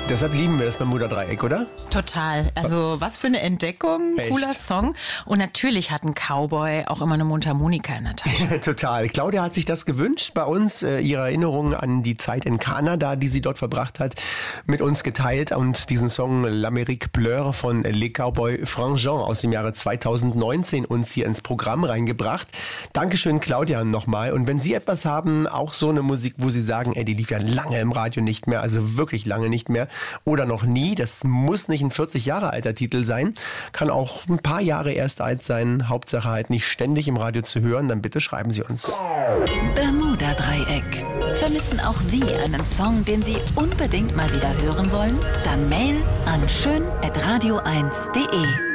Deshalb lieben wir das Bermuda-Dreieck, oder? Total. Also was für eine Entdeckung. Echt? Cooler Song. Und natürlich hat ein Cowboy auch immer eine Mundharmonika in der Tasche. Total. Claudia hat sich das gewünscht bei uns, ihre Erinnerungen an die Zeit in Kanada, die sie dort verbracht hat, mit uns geteilt und diesen Song L'Amérique pleure von Les Cowboys Fringants aus dem Jahre 2019 uns hier ins Programm reingebracht. Dankeschön, Claudia, nochmal. Und wenn Sie etwas haben, auch so eine Musik, wo Sie sagen, die lief ja lange im Radio nicht mehr, also wirklich lange nicht mehr oder noch nie, das muss nicht ein 40 Jahre alter Titel sein, kann auch ein paar Jahre erst alt sein, Hauptsache halt nicht ständig im Radio zu hören, dann bitte schreiben Sie uns. Bermuda-Dreieck. Vermissen auch Sie einen Song, den Sie unbedingt mal wieder hören wollen? Dann Mail an schön@radio1.de.